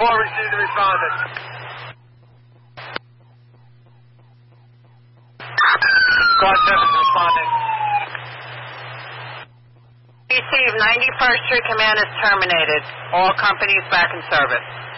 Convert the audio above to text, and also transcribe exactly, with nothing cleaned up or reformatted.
four received and responded. Squad seven responding. Received. ninety-first Street Command is terminated. All companies back in service.